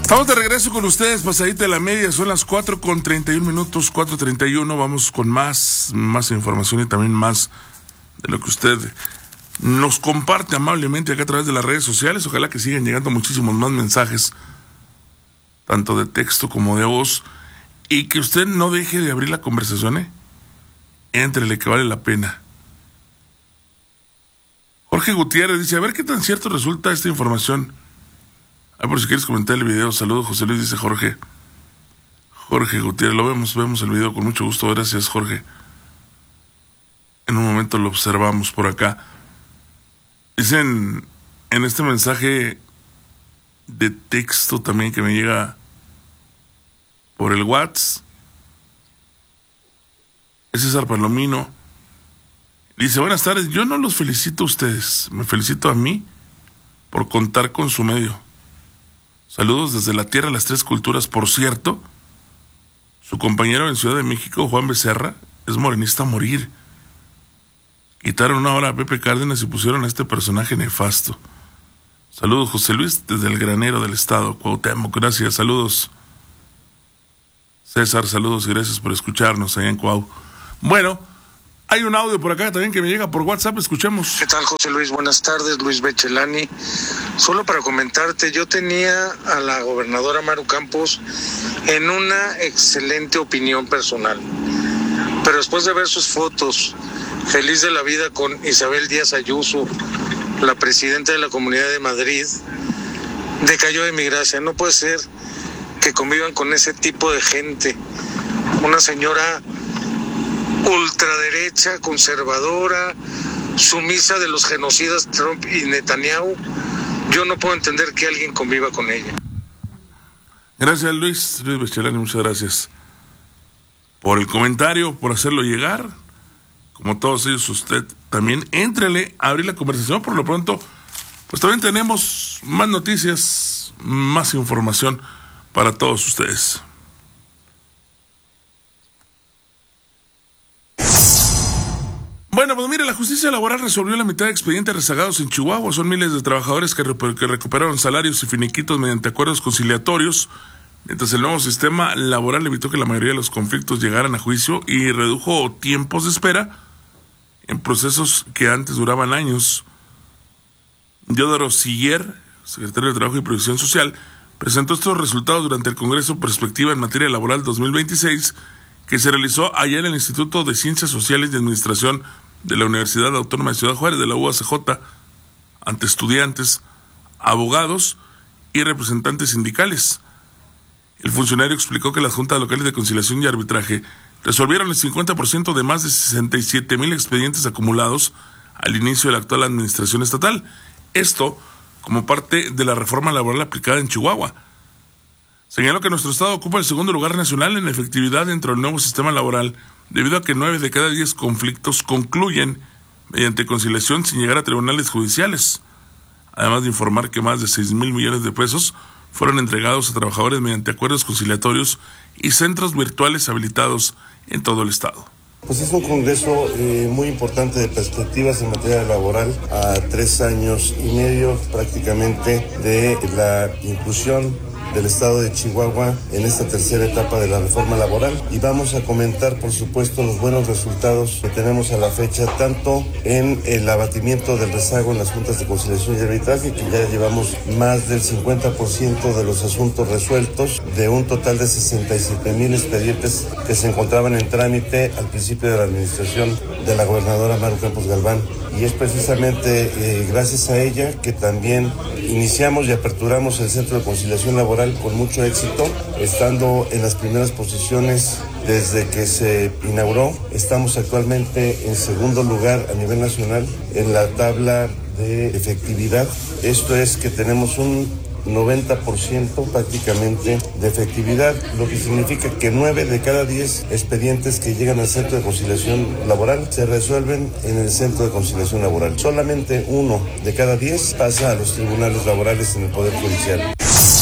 Estamos de regreso con ustedes, pasadita de la media, son las 4:31, 4:31. Vamos con más información y también más de lo que usted nos comparte amablemente acá a través de las redes sociales. Ojalá que sigan llegando muchísimos más mensajes, tanto de texto como de voz, y que usted no deje de abrir la conversación, Éntrele, que vale la pena. Jorge Gutiérrez dice, a ver qué tan cierto resulta esta información. Por si quieres comentar el video. Saludos, José Luis, dice Jorge Gutiérrez. Lo vemos el video con mucho gusto. Gracias, Jorge. En un momento lo observamos por acá. Dicen en este mensaje de texto también que me llega por el WhatsApp, es César Palomino. Dice, buenas tardes, yo no los felicito a ustedes, me felicito a mí por contar con su medio. Saludos desde la tierra de las tres culturas. Por cierto, su compañero en Ciudad de México, Juan Becerra, es morenista a morir. Quitaron una hora a Pepe Cárdenas y pusieron a este personaje nefasto. Saludos, José Luis, desde el granero del estado, Cuauhtémoc. Gracias, saludos. César, saludos y gracias por escucharnos allá en Cuau. Bueno, hay un audio por acá también que me llega por WhatsApp, escuchemos. ¿Qué tal, José Luis? Buenas tardes, Luis Bechelani. Solo para comentarte, yo tenía a la gobernadora Maru Campos en una excelente opinión personal, pero después de ver sus fotos, feliz de la vida con Isabel Díaz Ayuso, la presidenta de la Comunidad de Madrid, decayó de mi gracia. No puede ser que convivan con ese tipo de gente. Una señora ultraderecha, conservadora, sumisa de los genocidas Trump y Netanyahu. Yo no puedo entender que alguien conviva con ella. Gracias, Luis Bechelani, muchas gracias por el comentario, por hacerlo llegar. Como todos ellos, usted también éntrele a abrir la conversación. Por lo pronto, pues también tenemos más noticias, más información para todos ustedes. Bueno, pues mire, la justicia laboral resolvió la mitad de expedientes rezagados en Chihuahua. Son miles de trabajadores que recuperaron salarios y finiquitos mediante acuerdos conciliatorios, mientras el nuevo sistema laboral evitó que la mayoría de los conflictos llegaran a juicio y redujo tiempos de espera en procesos que antes duraban años. Yodoro Siller, secretario de Trabajo y Previsión Social, presentó estos resultados durante el Congreso Perspectiva en Materia Laboral 2026, que se realizó allá en el Instituto de Ciencias Sociales y Administración de la Universidad Autónoma de Ciudad Juárez, de la UACJ, ante estudiantes, abogados y representantes sindicales. El funcionario explicó que las juntas locales de conciliación y arbitraje resolvieron el 50% de más de 67,000 expedientes acumulados al inicio de la actual administración estatal. Esto como parte de la reforma laboral aplicada en Chihuahua. Señaló que nuestro estado ocupa el segundo lugar nacional en efectividad dentro del nuevo sistema laboral, debido a que 9 de cada 10 conflictos concluyen mediante conciliación sin llegar a tribunales judiciales. Además de informar que más de 6,000 millones de pesos fueron entregados a trabajadores mediante acuerdos conciliatorios y centros virtuales habilitados en todo el estado. Pues es un congreso muy importante de perspectivas en materia laboral a 3 años y medio prácticamente de la inclusión del estado de Chihuahua en esta tercera etapa de la reforma laboral, y vamos a comentar por supuesto los buenos resultados que tenemos a la fecha, tanto en el abatimiento del rezago en las juntas de conciliación y arbitraje, que ya llevamos más del 50% de los asuntos resueltos de un total de 67,000 expedientes que se encontraban en trámite al principio de la administración de la gobernadora Maru Campos Galván, y es precisamente gracias a ella que también iniciamos y aperturamos el Centro de Conciliación Laboral con mucho éxito, estando en las primeras posiciones desde que se inauguró. Estamos actualmente en segundo lugar a nivel nacional en la tabla de efectividad. Esto es que tenemos un 90% prácticamente de efectividad, lo que significa que 9 de cada 10 expedientes que llegan al Centro de Conciliación Laboral se resuelven en el Centro de Conciliación Laboral. Solamente 1 de cada 10 pasa a los tribunales laborales en el Poder Judicial.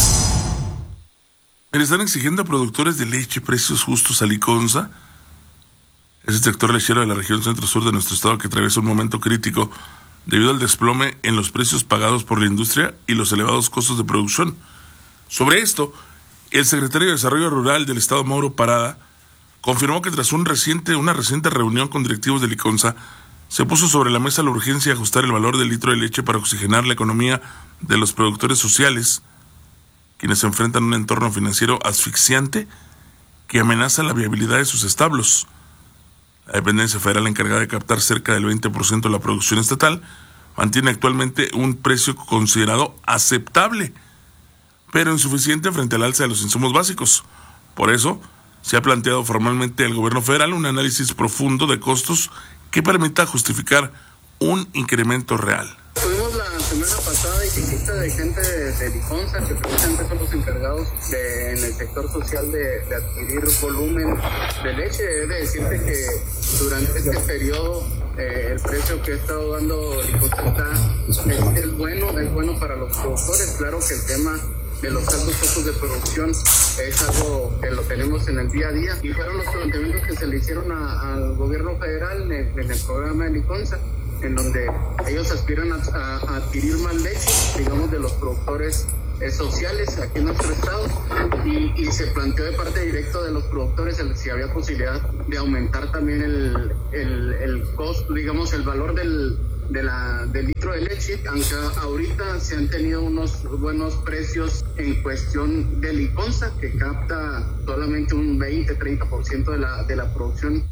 Están exigiendo a productores de leche precios justos a Liconza. Es el sector lechero de la región centro-sur de nuestro estado que atraviesa un momento crítico debido al desplome en los precios pagados por la industria y los elevados costos de producción. Sobre esto, el secretario de Desarrollo Rural del Estado, Mauro Parada, confirmó que tras una reciente reunión con directivos de Liconza, se puso sobre la mesa la urgencia de ajustar el valor del litro de leche para oxigenar la economía de los productores sociales, quienes se enfrentan a un entorno financiero asfixiante que amenaza la viabilidad de sus establos. La dependencia federal, encargada de captar cerca del 20% de la producción estatal, mantiene actualmente un precio considerado aceptable, pero insuficiente frente al alza de los insumos básicos. Por eso, se ha planteado formalmente al gobierno federal un análisis profundo de costos que permita justificar un incremento real. Tuvimos la semana pasada visita de gente de Liconza, que precisamente son los encargados en el sector social de adquirir volumen de leche. He de decirte que durante este periodo el precio que ha estado dando Liconza es bueno para los productores. Claro que el tema de los altos costos de producción es algo que lo tenemos en el día a día, y fueron los planteamientos que se le hicieron al gobierno federal en el programa de Liconza, en donde ellos aspiran a adquirir más leche, digamos, de los productores sociales aquí en nuestro estado, y se planteó de parte directa de los productores si había posibilidad de aumentar también el costo, digamos, el valor del litro de leche, aunque ahorita se han tenido unos buenos precios en cuestión de Liconza, que capta solamente un 20-30% de la producción.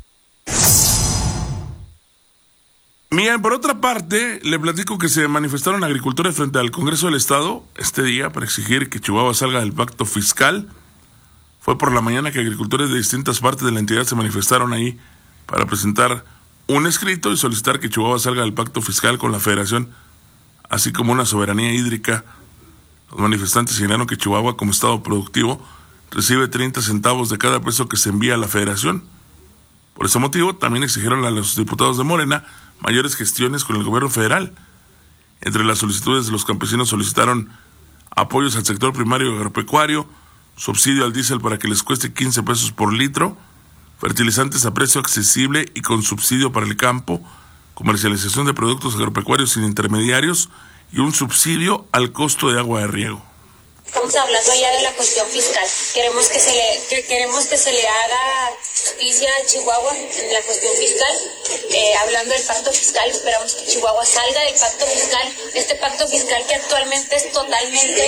Bien, por otra parte, le platico que se manifestaron agricultores frente al Congreso del Estado este día para exigir que Chihuahua salga del pacto fiscal. Fue por la mañana que agricultores de distintas partes de la entidad se manifestaron ahí para presentar un escrito y solicitar que Chihuahua salga del pacto fiscal con la Federación, así como una soberanía hídrica. Los manifestantes señalaron que Chihuahua, como estado productivo, recibe 30 centavos de cada peso que se envía a la Federación. Por ese motivo, también exigieron a los diputados de Morena mayores gestiones con el gobierno federal. Entre las solicitudes, los campesinos solicitaron apoyos al sector primario y agropecuario, subsidio al diésel para que les cueste 15 pesos por litro, fertilizantes a precio accesible y con subsidio para el campo, comercialización de productos agropecuarios sin intermediarios y un subsidio al costo de agua de riego. Estamos hablando ya de la cuestión fiscal. Queremos que se le haga justicia a Chihuahua en la cuestión fiscal. Hablando del pacto fiscal, esperamos que Chihuahua salga del pacto fiscal. Este pacto fiscal que actualmente es totalmente...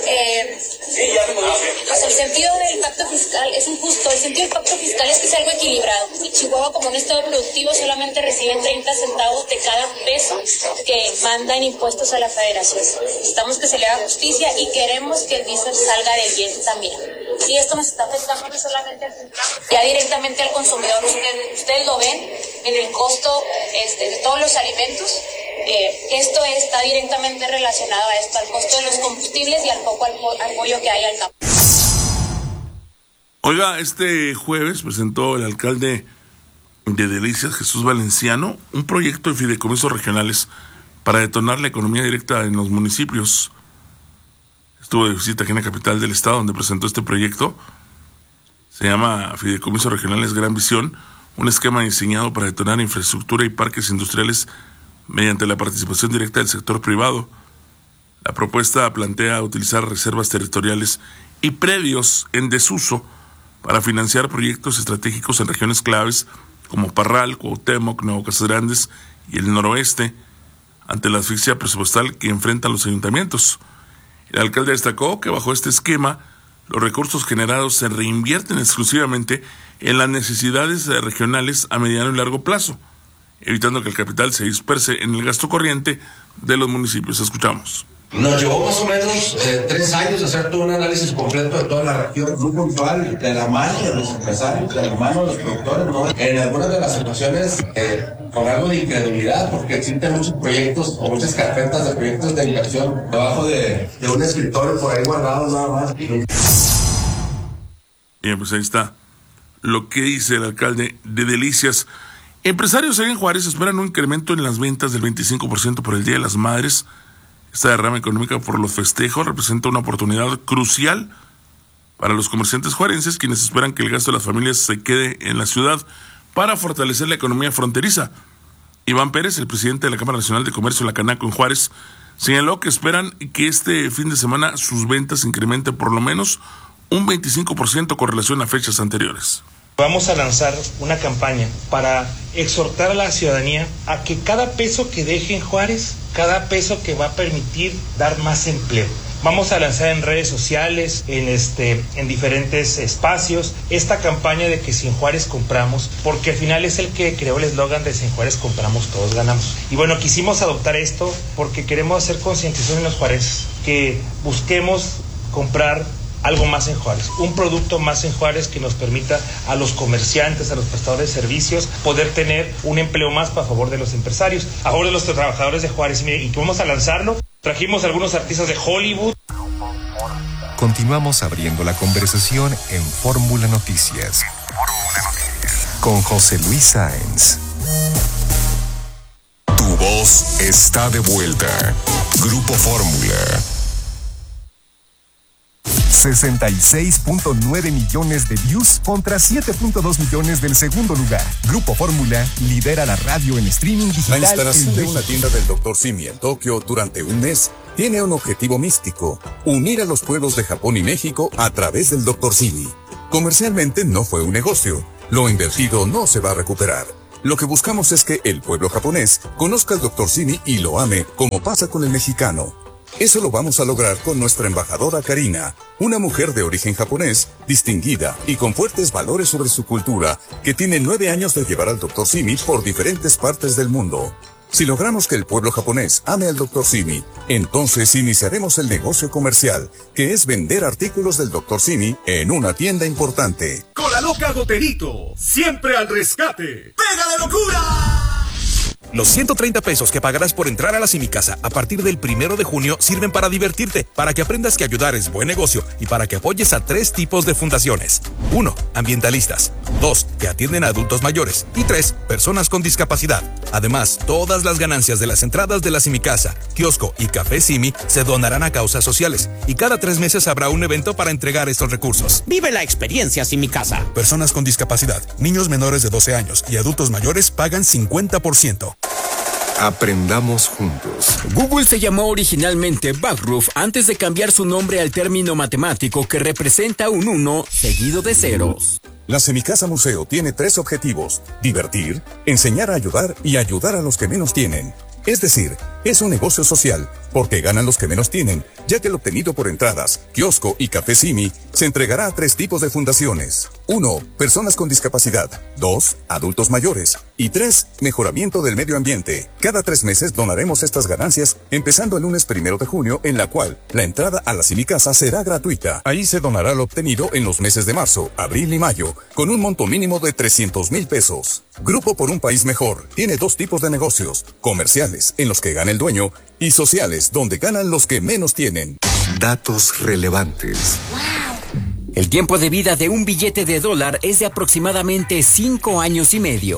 el sentido del pacto fiscal es injusto. El sentido del pacto fiscal es que es algo equilibrado. Y Chihuahua, como un estado productivo, solamente recibe 30 centavos de cada peso que manda en impuestos a la Federación. Necesitamos que se le haga justicia y queremos que el diésel salga del bien también. Y esto nos está afectando no solamente ya directamente al consumidor. Ustedes lo ven en el costo de todos los alimentos. Esto está directamente relacionado a esto, al costo de los combustibles y al poco apoyo que hay al campo. Oiga, este jueves presentó el alcalde de Delicias, Jesús Valenciano, un proyecto de fideicomisos regionales para detonar la economía directa en los municipios. Estuvo de visita aquí en la capital del estado, donde presentó este proyecto. Se llama Fideicomisos Regionales Gran Visión, un esquema diseñado para detonar infraestructura y parques industriales mediante la participación directa del sector privado. La propuesta plantea utilizar reservas territoriales y predios en desuso para financiar proyectos estratégicos en regiones claves como Parral, Cuauhtémoc, Nuevo Casas Grandes y el noroeste, ante la asfixia presupuestal que enfrentan los ayuntamientos. El alcalde destacó que bajo este esquema los recursos generados se reinvierten exclusivamente en las necesidades regionales a mediano y largo plazo, evitando que el capital se disperse en el gasto corriente de los municipios. Escuchamos. Nos llevó más o menos 3 años hacer todo un análisis completo de toda la región, muy puntual, de la mano de los empresarios, de la mano de los productores, ¿no? En algunas de las situaciones, con algo de incredulidad, porque existen muchos proyectos o muchas carpetas de proyectos de inversión debajo de un escritorio por ahí guardado nada más. Bien, pues ahí está lo que dice el alcalde de Delicias. Empresarios en Juárez esperan un incremento en las ventas del 25% por el Día de las Madres. Esta derrama económica por los festejos representa una oportunidad crucial para los comerciantes juarenses, quienes esperan que el gasto de las familias se quede en la ciudad para fortalecer la economía fronteriza. Iván Pérez, el presidente de la Cámara Nacional de Comercio, la Canaco en Juárez, Señaló que esperan que este fin de semana sus ventas incrementen por lo menos un 25% con relación a fechas anteriores. Vamos a lanzar una campaña para exhortar a la ciudadanía a que cada peso que deje en Juárez, cada peso que va a permitir dar más empleo. Vamos a lanzar en redes sociales, en diferentes espacios, esta campaña de que si en Juárez compramos, porque al final es el que creó el eslogan de si en Juárez compramos, todos ganamos. Y bueno, quisimos adoptar esto porque queremos hacer concientización en los juarenses, que busquemos comprar algo más en Juárez, un producto más en Juárez que nos permita a los comerciantes, a los prestadores de servicios, poder tener un empleo más a favor de los empresarios, a favor de los trabajadores de Juárez. Y vamos a lanzarlo. Trajimos algunos artistas de Hollywood. Continuamos abriendo la conversación en Fórmula Noticias. Con José Luis Sáenz. Tu voz está de vuelta. Grupo Fórmula. 66.9 millones de views contra 7.2 millones del segundo lugar. Grupo Fórmula lidera la radio en streaming digital. La instalación de una tienda del Dr. Simi en Tokio durante un mes tiene un objetivo místico: unir a los pueblos de Japón y México a través del Dr. Simi. Comercialmente no fue un negocio. Lo invertido no se va a recuperar. Lo que buscamos es que el pueblo japonés conozca al Dr. Simi y lo ame, como pasa con el mexicano. Eso lo vamos a lograr con nuestra embajadora Karina, una mujer de origen japonés, distinguida y con fuertes valores sobre su cultura, que tiene 9 años de llevar al Dr. Simi por diferentes partes del mundo. Si logramos que el pueblo japonés ame al Dr. Simi, entonces iniciaremos el negocio comercial, que es vender artículos del Dr. Simi en una tienda importante. Con la loca Goterito, siempre al rescate. ¡Pega de locura! Los 130 pesos que pagarás por entrar a la Simicasa a partir del 1 de junio sirven para divertirte, para que aprendas que ayudar es buen negocio y para que apoyes a 3 tipos de fundaciones. 1. Ambientalistas. 2. Que atienden a adultos mayores. Y 3. Personas con discapacidad. Además, todas las ganancias de las entradas de la Simicasa, kiosco y café Simi se donarán a causas sociales. Y cada 3 meses habrá un evento para entregar estos recursos. Vive la experiencia Simicasa. Personas con discapacidad, niños menores de 12 años y adultos mayores pagan 50%. Aprendamos juntos. Google se llamó originalmente Backroof antes de cambiar su nombre al término matemático que representa un 1 seguido de ceros. La Semicasa Museo tiene 3 objetivos: divertir, enseñar a ayudar y ayudar a los que menos tienen. Es decir, es un negocio social, porque ganan los que menos tienen, ya que el obtenido por entradas, kiosco y café Simi se entregará a 3 tipos de fundaciones. 1. Personas con discapacidad. 2. Adultos mayores. Y 3. Mejoramiento del medio ambiente. Cada 3 meses donaremos estas ganancias, empezando el lunes 1 de junio, en la cual la entrada a la Simicasa será gratuita. Ahí se donará lo obtenido en los meses de marzo, abril y mayo, con un monto mínimo de 300,000 pesos. Grupo por un País Mejor tiene 2 tipos de negocios: comerciales, en los que gana el dueño, y sociales, donde ganan los que menos tienen. Datos relevantes. El tiempo de vida de un billete de $1 es de aproximadamente 5 años y medio.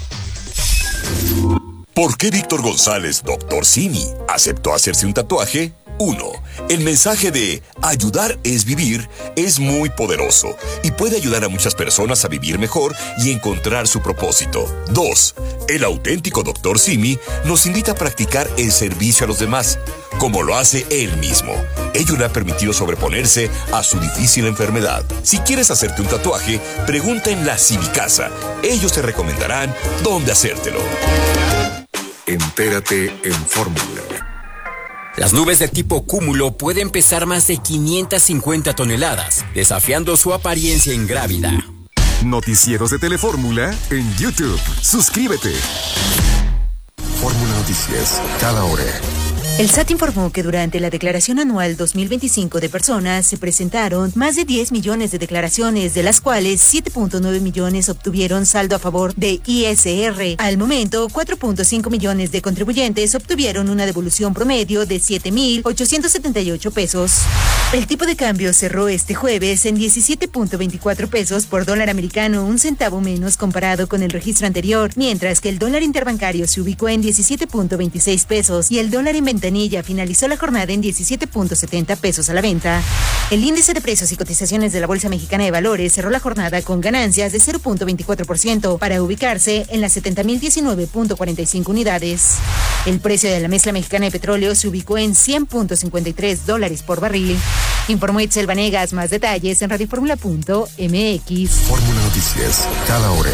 ¿Por qué Víctor González, Dr. Simi, aceptó hacerse un tatuaje? 1. El mensaje de ayudar es vivir es muy poderoso y puede ayudar a muchas personas a vivir mejor y encontrar su propósito. 2. El auténtico Dr. Simi nos invita a practicar el servicio a los demás, como lo hace él mismo. Ello le ha permitido sobreponerse a su difícil enfermedad. Si quieres hacerte un tatuaje, pregunta en la Simicasa. Ellos te recomendarán dónde hacértelo. Entérate en Fórmula. Las nubes de tipo cúmulo pueden pesar más de 550 toneladas, desafiando su apariencia ingrávida. Noticieros de Telefórmula en YouTube. Suscríbete. Fórmula Noticias, cada hora. El SAT informó que durante la declaración anual 2025 de personas se presentaron más de 10 millones de declaraciones, de las cuales 7.9 millones obtuvieron saldo a favor de ISR. Al momento, 4.5 millones de contribuyentes obtuvieron una devolución promedio de 7,878 pesos. El tipo de cambio cerró este jueves en 17.24 pesos por dólar americano, un centavo menos comparado con el registro anterior, mientras que el dólar interbancario se ubicó en 17.26 pesos y el dólar en ventanilla finalizó la jornada en 17.70 pesos a la venta. El índice de precios y cotizaciones de la Bolsa Mexicana de Valores cerró la jornada con ganancias de 0.24% para ubicarse en las 70,019.45 unidades. El precio de la mezcla mexicana de petróleo se ubicó en $100.53 por barril. Informó Itzel Vanegas. Más detalles en radioformula.mx. Fórmula Noticias, cada hora.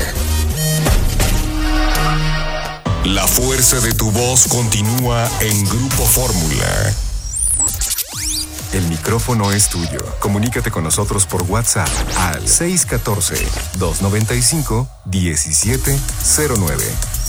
La fuerza de tu voz continúa en Grupo Fórmula. El micrófono es tuyo. Comunícate con nosotros por WhatsApp al 614-295-1709.